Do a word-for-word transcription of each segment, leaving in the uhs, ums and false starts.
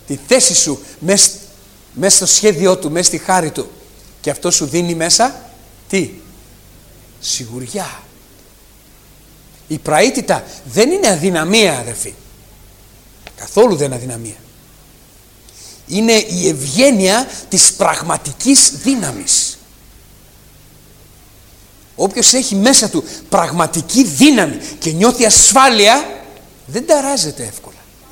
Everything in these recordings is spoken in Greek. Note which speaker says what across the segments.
Speaker 1: τη θέση σου μέσα μες στο σχέδιό του, μέσα στη χάρη του. Και αυτό σου δίνει μέσα τι? Σιγουριά. Η πραήτητα δεν είναι αδυναμία, αδερφοί. Καθόλου δεν είναι αδυναμία. Είναι η ευγένεια της πραγματικής δύναμης. Όποιος έχει μέσα του πραγματική δύναμη και νιώθει ασφάλεια, δεν ταράζεται εύκολα.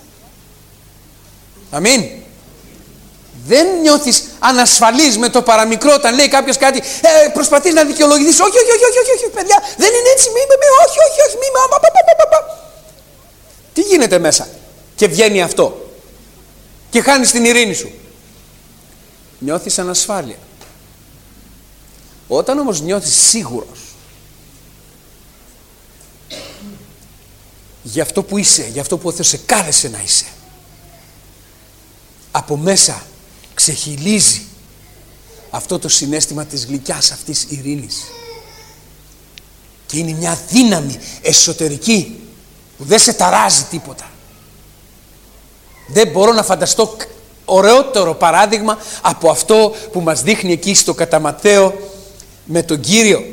Speaker 1: Αμήν. Δεν νιώθεις ανασφαλής με το παραμικρό όταν λέει κάποιος κάτι, ε, προσπαθείς να δικαιολογηθείς. Όχι, όχι, όχι, όχι, όχι, παιδιά, δεν είναι έτσι, μη, μη, μη, όχι, όχι, όχι, μη, μα, μα, μα, μα, μα. Τι γίνεται μέσα και βγαίνει αυτό και χάνεις την ειρήνη σου? Νιώθεις ανασφάλεια. Όταν όμως νιώθεις σίγουρος για αυτό που είσαι, για αυτό που ο Θεός σε κάλεσε να είσαι, από μέσα ξεχυλίζει αυτό το συναίσθημα της γλυκιάς αυτής ειρήνης και είναι μια δύναμη εσωτερική που δεν σε ταράζει τίποτα. Δεν μπορώ να φανταστώ ωραιότερο παράδειγμα από αυτό που μας δείχνει εκεί στο κατά Ματθαίο με τον Κύριο.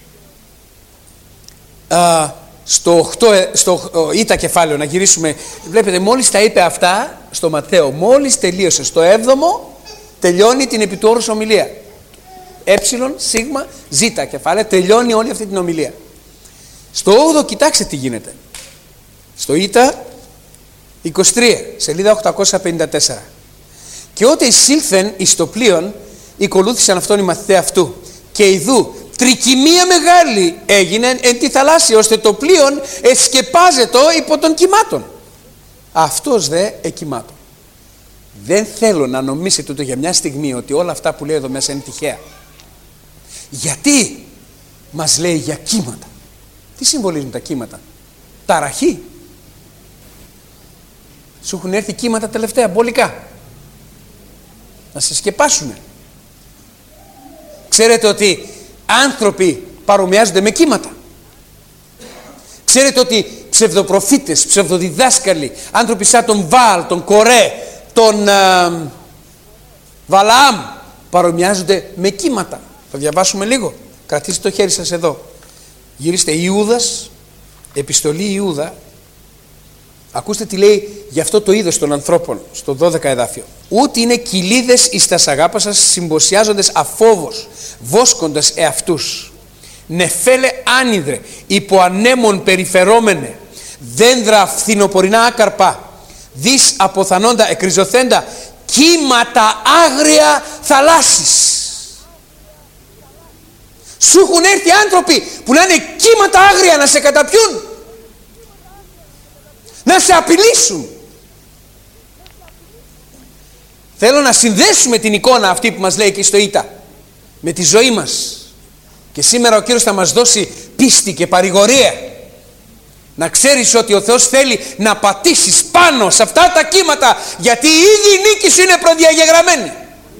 Speaker 1: Α, στο οκτώ, στο ήτα κεφάλαιο, να γυρίσουμε, βλέπετε, μόλις τα είπε αυτά στο Ματθαίο, μόλις τελείωσε στο έβδομο, τελειώνει την επί του όρους ομιλία. Ε, σίγμα, ζήτα κεφάλαιο, τελειώνει όλη αυτή την ομιλία. Στο όγδοο κοιτάξτε τι γίνεται. Στο ήτα είκοσι τρία, σελίδα οκτακόσια πενήντα τέσσερα. Και ότε εισήλθεν εις το πλοίον, ακολούθησαν αυτόν οι μαθηταί αυτού. Και ιδού τρικυμία μεγάλη έγινε εν τη θαλάσσια, ώστε το πλοίον εσκεπάζετο υπό των κυμάτων. Αυτός δε εκυμάτων. Δεν θέλω να νομίσετε ούτε για μια στιγμή ότι όλα αυτά που λέει εδώ μέσα είναι τυχαία. Γιατί μας λέει για κύματα? Τι συμβολίζουν τα κύματα? Ταραχή. Σου έχουν έρθει κύματα τελευταία, μπολικά, να σε σκεπάσουνε. Ξέρετε ότι άνθρωποι παρομοιάζονται με κύματα. Ξέρετε ότι ψευδοπροφήτες, ψευδοδιδάσκαλοι, άνθρωποι σαν τον Βάλ, τον Κορέ, τον α, Βαλαάμ, παρομοιάζονται με κύματα. Θα διαβάσουμε λίγο. Κρατήστε το χέρι σας εδώ. Γυρίστε Ιούδας, επιστολή Ιούδα. Ακούστε τι λέει για αυτό το είδος των ανθρώπων στο δώδεκα εδάφιο. Ούτε είναι κοιλίδες εις τας αγάπας σας, συμποσιάζοντες αφόβος, βόσκοντας εαυτούς. Νεφέλε άνυδρε, υπό ανέμων περιφερόμενε, δένδρα φθινοπορεινά άκαρπα, δις αποθανόντα εκριζωθέντα, κύματα άγρια θαλάσσης. Σου έχουν έρθει άνθρωποι που να είναι κύματα άγρια να σε καταπιούν, να σε απειλήσουν. Θέλω να συνδέσουμε την εικόνα αυτή που μας λέει εκεί στο Ήτα με τη ζωή μας. Και σήμερα ο Κύριος θα μας δώσει πίστη και παρηγορία. Να ξέρεις ότι ο Θεός θέλει να πατήσεις πάνω σε αυτά τα κύματα, γιατί ήδη η νίκη σου είναι προδιαγεγραμμένη.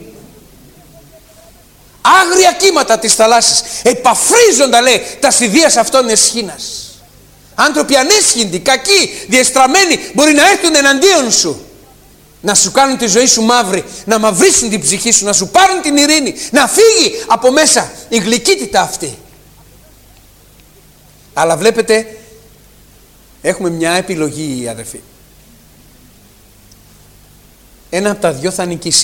Speaker 1: Άγρια κύματα της θαλάσσης επαφρίζοντα, λέει, τα σιδείας αυτών εσχήνας. Άνθρωποι ανέσχυντοι, κακοί, διεστραμμένοι μπορεί να έρθουν εναντίον σου, να σου κάνουν τη ζωή σου μαύρη, να μαυρίσουν την ψυχή σου, να σου πάρουν την ειρήνη, να φύγει από μέσα η γλυκύτητα αυτή. Αλλά βλέπετε, έχουμε μια επιλογή, αδερφοί. Ένα από τα δυο θα νικήσει.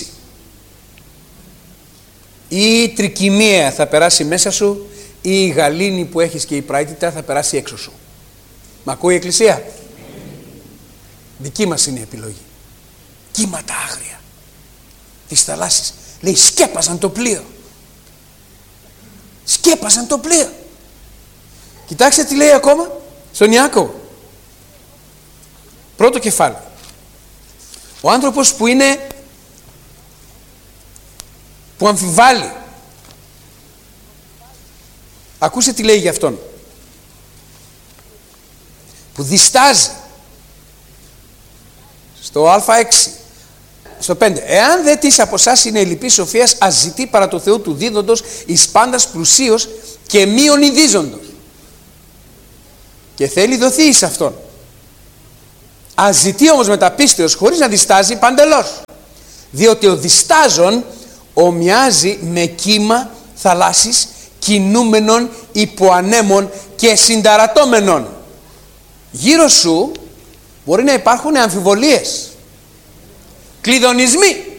Speaker 1: Ή η τρικυμία θα περάσει μέσα σου, ή η γαλήνη που έχεις και η πραήτητα θα περάσει έξω σου. Μ' ακούει η Εκκλησία? Δική μας είναι η επιλογή. Κύματα άγρια της θαλάσσης, λέει, σκέπαζαν το πλοίο. Σκέπαζαν το πλοίο. Κοιτάξτε τι λέει ακόμα στον Ιάκωβο. Πρώτο κεφάλαιο. Ο άνθρωπος που είναι, που αμφιβάλλει, ακούστε τι λέει για αυτόν, που διστάζει. Στο α έξι, στο πέντε. Εάν δε της από εσάς είναι η λυπή σοφίας, ας ζητεί παρά το Θεού του δίδοντος εις πάντας πλουσίως και μείον ιδίζοντος. Και θέλει δοθεί εις αυτόν. Ας ζητεί όμως με τα πίστεως, χωρίς να διστάζει παντελώς. Διότι ο διστάζων ομοιάζει με κύμα θαλάσσης κινούμενων υποανέμων και συνταρατώμενων. Γύρω σου μπορεί να υπάρχουν αμφιβολίες, κλειδονισμοί,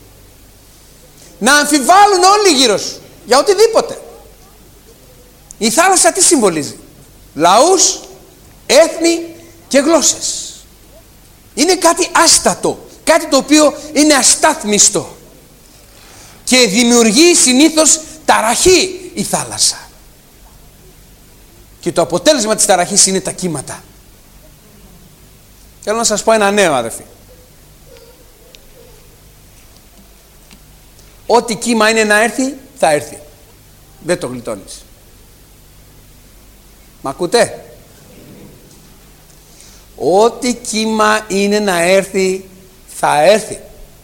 Speaker 1: να αμφιβάλλουν όλοι γύρω σου για οτιδήποτε. Η θάλασσα τι συμβολίζει? Λαούς, έθνη και γλώσσες. Είναι κάτι άστατο, κάτι το οποίο είναι αστάθμιστο και δημιουργεί συνήθως ταραχή η θάλασσα. Και το αποτέλεσμα της ταραχής είναι τα κύματα. Θέλω να σας πω ένα νέο, αδερφοί. Ό,τι κύμα είναι να έρθει, θα έρθει. Δεν το γλιτώνεις. Μ' ακούτε? Ό,τι κύμα είναι να έρθει, θα έρθει.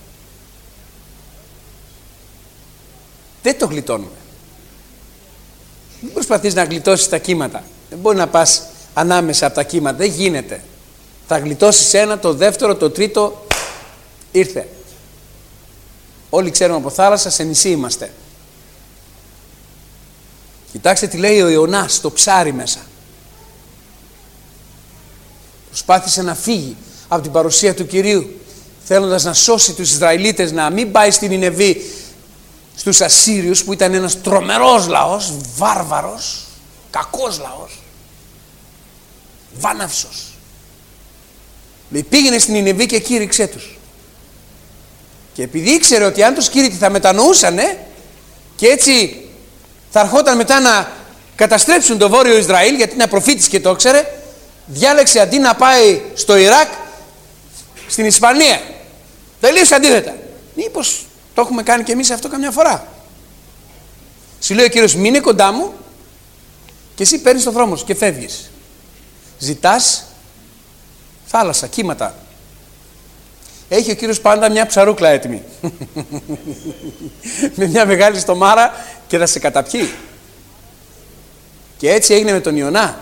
Speaker 1: Δεν το γλιτώνουμε. Μην προσπαθείς να γλιτώσεις τα κύματα. Δεν μπορεί να πας ανάμεσα από τα κύματα. Δεν γίνεται. Θα γλιτώσεις ένα, το δεύτερο, το τρίτο. Ήρθε. Όλοι ξέρουμε από θάλασσα, σε νησί είμαστε. Κοιτάξτε τι λέει ο Ιωνάς στο ψάρι μέσα. Προσπάθησε να φύγει από την παρουσία του Κυρίου, θέλοντας να σώσει τους Ισραηλίτες, να μην πάει στην Νινεβή στους Ασσύριους, που ήταν ένας τρομερός λαός, βάρβαρος, κακός λαός, βάναυσος. Λέει, πήγαινε στην Νινεβή και κήρυξέ τους. Και επειδή ήξερε ότι αν τους κήρυξε θα μετανοούσανε και έτσι θα ερχόταν μετά να καταστρέψουν το Βόρειο Ισραήλ, γιατί είναι προφήτης και το ήξερε, διάλεξε αντί να πάει στο Ιράκ, στην Ισπανία. Τελείως αντίθετα. Μήπως το έχουμε κάνει και εμείς αυτό καμιά φορά? Σου λέει ο Κύριος, μείνε κοντά μου, και εσύ παίρνεις το δρόμο σου και φεύγεις. Ζητάς θάλασσα, κύματα. Έχει ο Κύριος πάντα μια ψαρούκλα έτοιμη. Με μια μεγάλη στομάρα και θα σε καταπιεί. Και έτσι έγινε με τον Ιωνά.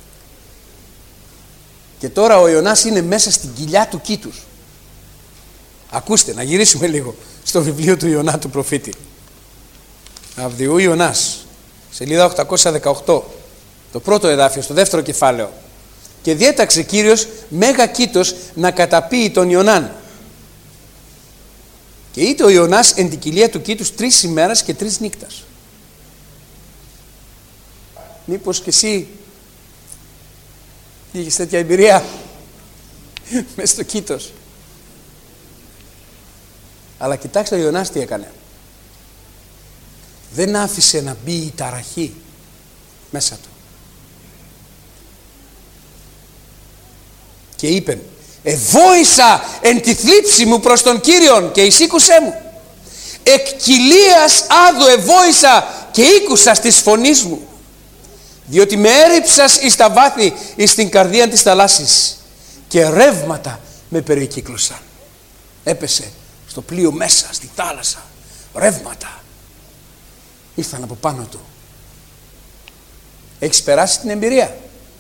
Speaker 1: Και τώρα ο Ιωνάς είναι μέσα στην κοιλιά του κήτους. Ακούστε, να γυρίσουμε λίγο στο βιβλίο του Ιωνά του προφήτη. Αβδιού Ιωνάς, σελίδα οκτακόσια δεκαοκτώ, το πρώτο εδάφιο, στο δεύτερο κεφάλαιο. Και διέταξε Κύριος μέγα κήτος να καταπίει τον Ιωνάν. Και είτε ο Ιωνάς εν την κοιλία του κήτους τρεις ημέρας και τρεις νύκτας. Μήπως και εσύ είχες τέτοια εμπειρία μες στο κήτος? Αλλά κοιτάξτε ο Ιωνάς τι έκανε. Δεν άφησε να μπει η ταραχή μέσα του. Και είπε, εβόησα εν τη θλίψη μου προς τον Κύριον και εισήκουσέ μου. Εκ κοιλίας άδου εβόησα και ήκουσα της φωνής μου. Διότι με έριψας εις τα βάθη εις την καρδία της θαλάσσης και ρεύματα με περικύκλωσαν. Έπεσε στο πλοίο μέσα, στη θάλασσα, ρεύματα ήρθαν από πάνω του. Έχεις περάσει την εμπειρία?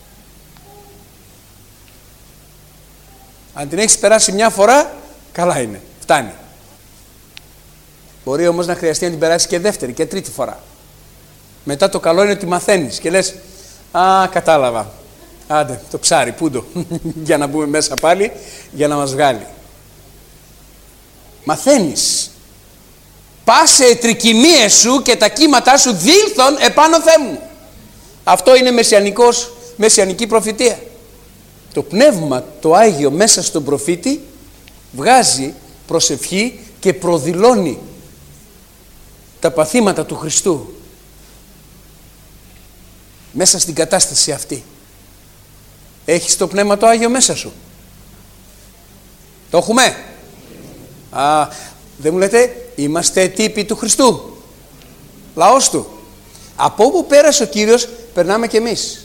Speaker 1: Αν την έχεις περάσει μια φορά, καλά είναι, φτάνει. Μπορεί όμως να χρειαστεί να την περάσει και δεύτερη και τρίτη φορά. Μετά το καλό είναι ότι μαθαίνεις και λες, α, κατάλαβα, άντε το ψάρι, πούντο, για να μπούμε μέσα πάλι, για να μας βγάλει. Μαθαίνεις. Πας σε τρικυμίες σου και τα κύματά σου δήλθον επάνω Θεέ μου. Αυτό είναι μεσιανικός, μεσιανική προφητεία. Το πνεύμα το Άγιο μέσα στον προφήτη βγάζει προσευχή και προδηλώνει τα παθήματα του Χριστού μέσα στην κατάσταση αυτή. Έχεις το πνεύμα το Άγιο μέσα σου? Το έχουμε? Α, δεν μου λέτε, είμαστε τύποι του Χριστού, λαός του. Από όπου πέρασε ο Κύριος περνάμε κι εμείς.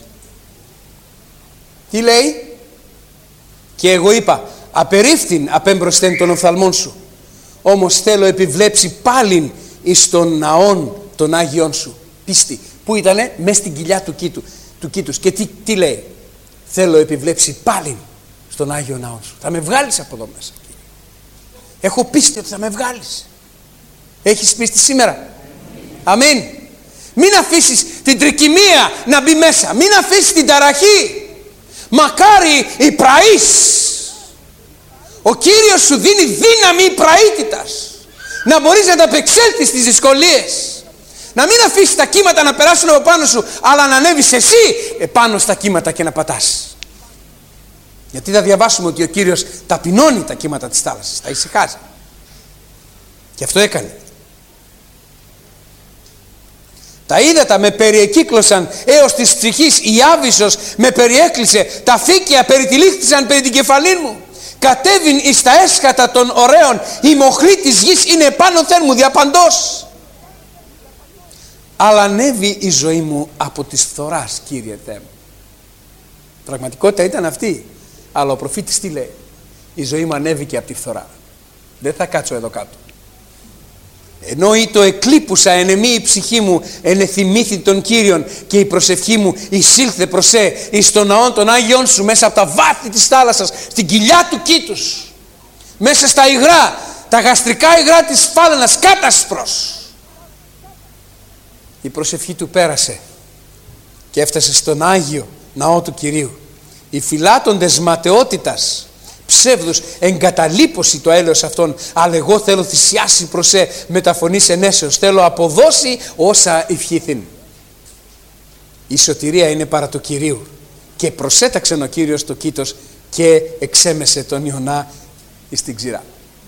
Speaker 1: Τι λέει? Και εγώ είπα, απερίφθην απέμπροσθεν των οφθαλμών σου, όμως θέλω επιβλέψει πάλιν εις των ναών των Άγιων σου. Πίστη. Πού ήτανε? Μες στην κοιλιά του, κήτου, του κήτους. Και τι, τι λέει? Θέλω επιβλέψει πάλιν στον Άγιο Ναό σου. Θα με βγάλεις από εδώ μέσα. Έχω πίστη ότι θα με βγάλεις. Έχεις πίστη σήμερα? Αμήν. Μην αφήσεις την τρικυμία να μπει μέσα. Μην αφήσεις την ταραχή. Μακάρι η πραής. Ο Κύριος σου δίνει δύναμη πραήτητας, να μπορείς να ανταπεξέλθεις στις δυσκολίες. Να μην αφήσεις τα κύματα να περάσουν από πάνω σου, αλλά να ανέβεις εσύ επάνω στα κύματα και να πατάς. Γιατί θα διαβάσουμε ότι ο Κύριος ταπεινώνει τα κύματα της θάλασσας, τα ησυχάζει. Και αυτό έκανε. Τα ύδατα με περιεκύκλωσαν έως της ψυχής, η άβυσσος με περιέκλεισε, τα φύκια περιτυλίχθησαν περί την κεφαλήν μου. Κατέβην εις τα έσχατα των ωραίων, η μοχλή της γης είναι πάνω μου διαπαντός. Αλλά ανέβη η ζωή μου από της φθοράς, Κύριε Θεέ μου. Πραγματικότητα ήταν αυτή. Αλλά ο προφήτης τι λέει? Η ζωή μου ανέβηκε από τη φθορά. Δεν θα κάτσω εδώ κάτω. Ενώ ή το εκλείπουσα εν εμή η ψυχή μου, ενεθυμήθη τον Κύριον, και η προσευχή μου εισήλθε προς σε εις τον ναόν των Άγιων σου, μέσα από τα βάθη της θάλασσας, στην κοιλιά του κήτους, μέσα στα υγρά, τα γαστρικά υγρά της φάλαινας, κάτασπρος. Η προσευχή του πέρασε και έφτασε στον Άγιο ναό του Κυρίου. Οι φυλάτοντες ματαιότητας, ψεύδους, εγκαταλείπωση το έλεος αυτών, αλλά εγώ θέλω θυσιάσει προς σε μεταφωνής ενέσεως, θέλω αποδώσει όσα ευχήθην. Η σωτηρία είναι παρά το Κυρίου. Και προσέταξε ο Κύριος το κήτος και εξέμεσε τον Ιωνά εις την ξηρά.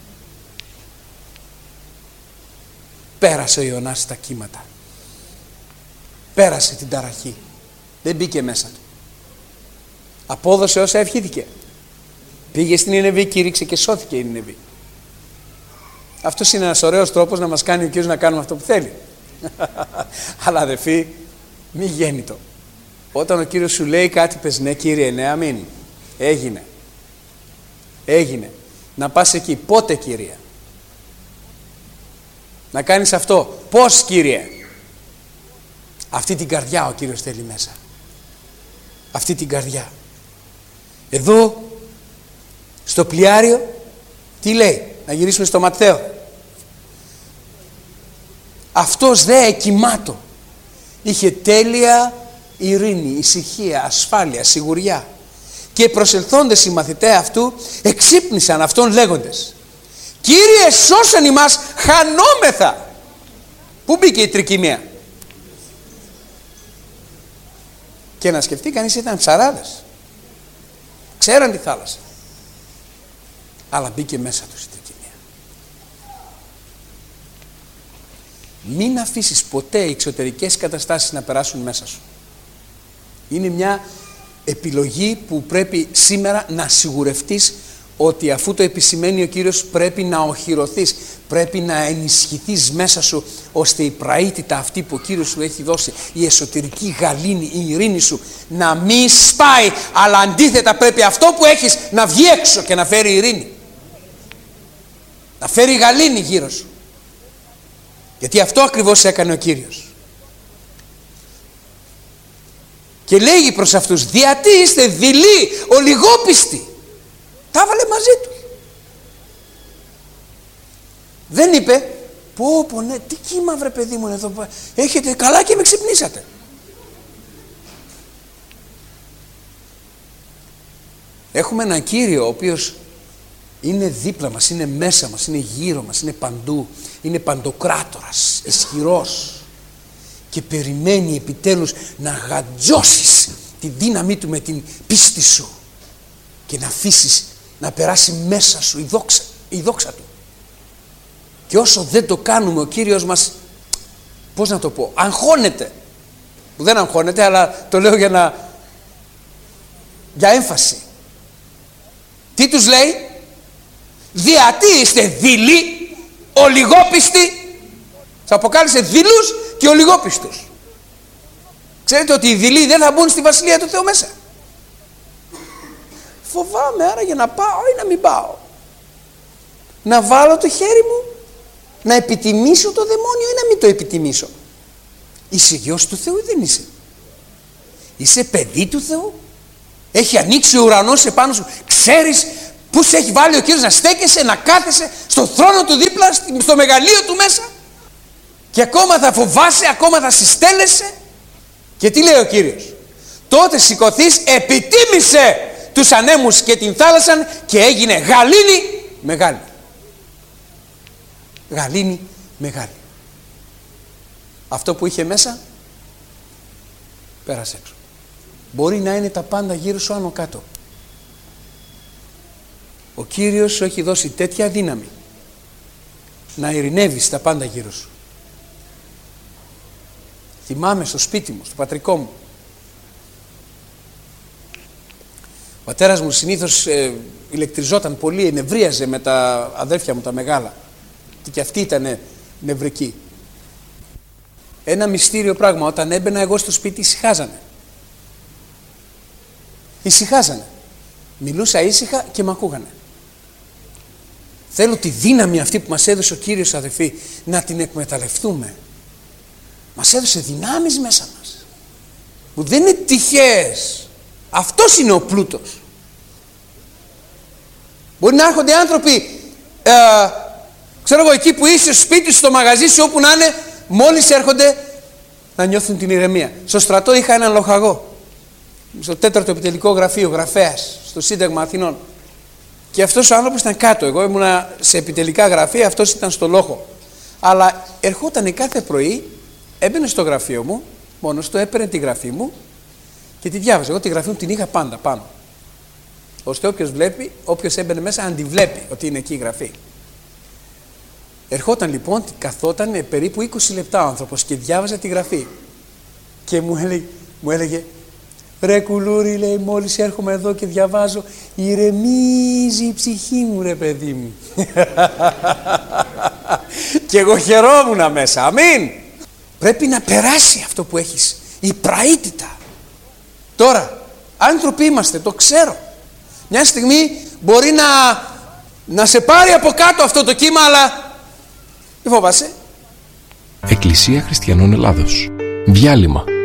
Speaker 1: Πέρασε ο Ιωνάς στα κύματα. Πέρασε την ταραχή. Δεν μπήκε μέσα του. Απόδωσε όσα ευχήθηκε. Πήγε στην Νινεβή, κήρυξε και σώθηκε η Νινεβή. Αυτός είναι ένας ωραίος τρόπος να μας κάνει ο Κύριος να κάνουμε αυτό που θέλει. Αλλά αδελφοί, μη γέννητο. Όταν ο Κύριος σου λέει κάτι, πες ναι Κύριε, ναι, αμήν. Έγινε. Έγινε. Να πας εκεί. Πότε, Κύριε? Να κάνεις αυτό. Πώς, Κύριε? Αυτή την καρδιά ο Κύριος θέλει μέσα. Αυτή την καρδιά. Εδώ στο πλοιάριο τι λέει? Να γυρίσουμε στο Ματθαίο. Αυτός δε εκοιμάτω είχε τέλεια ειρήνη, ησυχία, ασφάλεια, σιγουριά. Και προσελθόντες οι μαθηταί αυτού εξύπνησαν αυτόν λέγοντες, Κύριε, σώσον ημάς, χανόμεθα. Πού μπήκε η τρικυμία? Και να σκεφτεί κανείς, ήταν ψαράδες, ξέραν τη θάλασσα, αλλά μπήκε μέσα τους η τρικυμία. Μην αφήσεις ποτέ οι εξωτερικές καταστάσεις να περάσουν μέσα σου. Είναι μια επιλογή που πρέπει σήμερα να σιγουρευτείς ότι αφού το επισημαίνει ο Κύριος, πρέπει να οχυρωθείς, πρέπει να ενισχυθείς μέσα σου, ώστε η πραήτητα αυτή που ο Κύριος σου έχει δώσει, η εσωτερική γαλήνη, η ειρήνη σου, να μην σπάει, αλλά αντίθετα πρέπει αυτό που έχεις να βγει έξω και να φέρει ειρήνη, να φέρει γαλήνη γύρω σου. Γιατί αυτό ακριβώς έκανε ο Κύριος. Και λέγει προς αυτούς, διατί είστε δειλοί, ολιγόπιστοι? Τα έβαλε μαζί του. Δεν είπε, πω πω ναι, τι κύμα βρε παιδί μου εδώ, έχετε καλά και με ξυπνήσατε. Έχουμε έναν Κύριο ο οποίος είναι δίπλα μας, είναι μέσα μας, είναι γύρω μας, είναι παντού, είναι παντοκράτορας, ισχυρός, και περιμένει επιτέλους να γαντζώσεις τη δύναμή του με την πίστη σου και να αφήσεις να περάσει μέσα σου η δόξα, η δόξα του. Και όσο δεν το κάνουμε, ο Κύριος μας, πώς να το πω, αγχώνεται. Που δεν αγχώνεται, αλλά το λέω για να, για έμφαση. Τι τους λέει? Διατί είστε δειλοί, ολιγόπιστοι? Θα αποκάλυψε δειλούς και ολιγόπιστους. Ξέρετε ότι οι δειλοί δεν θα μπουν στη Βασιλεία του Θεού μέσα. Φοβάμαι, άρα για να πάω ή να μην πάω? Να βάλω το χέρι μου, να επιτιμήσω το δαιμόνιο ή να μην το επιτιμήσω? Είσαι γιος του Θεού ή δεν είσαι? Είσαι παιδί του Θεού? Έχει ανοίξει ο ουρανός επάνω σου? Ξέρεις Πού σε έχει βάλει ο Κύριος να στέκεσαι, να κάθεσαι στο θρόνο του δίπλα, στο μεγαλείο του μέσα, και ακόμα θα φοβάσαι, ακόμα θα συστέλλεσαι? Και τι λέει ο Κύριος? Τότε σηκωθείς, επιτίμησε τους ανέμους και την θάλασσαν και έγινε γαλήνη μεγάλη. Γαλήνη μεγάλη. Αυτό που είχε μέσα πέρασε έξω. Μπορεί να είναι τα πάντα γύρω σου άνω κάτω. Ο Κύριος σου έχει δώσει τέτοια δύναμη να ειρηνεύεις τα πάντα γύρω σου. Θυμάμαι στο σπίτι μου, στο πατρικό μου, ο πατέρας μου συνήθως ε, ηλεκτριζόταν πολύ, ενευρίαζε με τα αδέρφια μου τα μεγάλα, και αυτοί ήταν νευρικοί. Ένα μυστήριο πράγμα, όταν έμπαινα εγώ στο σπίτι, ησυχάζανε. Ησυχάζανε. Μιλούσα ήσυχα και μ' ακούγανε. Θέλω τη δύναμη αυτή που μας έδωσε ο Κύριος, αδελφοί, να την εκμεταλλευτούμε. Μας έδωσε δυνάμεις μέσα μας που δεν είναι τυχαίες. Αυτός είναι ο πλούτος. Μπορεί να έρχονται άνθρωποι ε, ξέρω εγώ, εκεί που είσαι, στο σπίτι, στο μαγαζί σου, όπου να είναι, μόλις έρχονται να νιώθουν την ηρεμία. Στο στρατό είχα έναν λοχαγό, στο τέταρτο επιτελικό γραφείο, γραφέας, στο Σύνταγμα Αθηνών. Και αυτός ο άνθρωπος ήταν κάτω. Εγώ ήμουνα σε επιτελικά γραφεία, αυτός ήταν στο λόχο. Αλλά ερχόταν κάθε πρωί, έμπαινε στο γραφείο μου, μόνος του, έπαιρνε τη γραφή μου και τη διάβαζε. Εγώ τη γραφή μου την είχα πάντα πάνω, ώστε όποιος βλέπει, όποιος έμπαινε μέσα, αν τη βλέπει ότι είναι εκεί η γραφή. Ερχόταν λοιπόν, καθόταν περίπου είκοσι λεπτά ο άνθρωπος και διάβαζε τη γραφή. Και μου έλεγε, μου έλεγε ρε κουλούρι, λέει, μόλις έρχομαι εδώ και διαβάζω, ηρεμίζει η ψυχή μου, ρε παιδί μου. Και εγώ χαιρόμουν μέσα. Αμήν. Πρέπει να περάσει αυτό που έχεις, η πραήτητα. Τώρα, άνθρωποι είμαστε, το ξέρω. Μια στιγμή μπορεί να, να σε πάρει από κάτω αυτό το κύμα, αλλά δεν φοβάσαι.
Speaker 2: Εκκλησία Χριστιανών Ελλάδος. Διάλειμμα.